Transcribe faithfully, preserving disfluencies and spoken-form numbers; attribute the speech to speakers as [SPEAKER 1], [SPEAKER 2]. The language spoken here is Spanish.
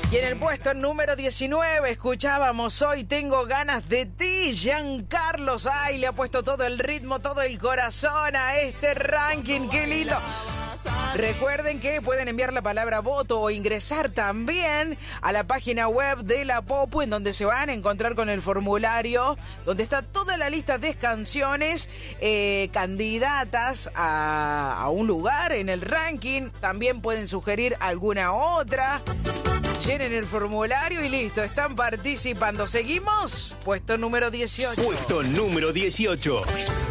[SPEAKER 1] Y en el puesto número diecinueve escuchábamos Hoy Tengo Ganas de Ti. Giancarlo Ay le ha puesto todo el ritmo, todo el corazón a este ranking. ¡Qué lindo! Recuerden que pueden enviar la palabra voto o ingresar también a la página web de la Popu, en donde se van a encontrar con el formulario donde está toda la lista de canciones eh, candidatas a, a un lugar en el ranking. También pueden sugerir alguna otra. Llenen el formulario y listo, están participando. ¿Seguimos? Puesto número dieciocho.
[SPEAKER 2] Puesto número dieciocho.